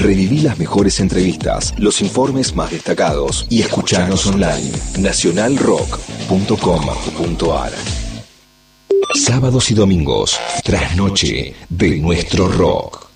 Reviví las mejores entrevistas, los informes más destacados y escuchanos online. nacionalrock.com.ar. Sábados y domingos, trasnoche de nuestro rock.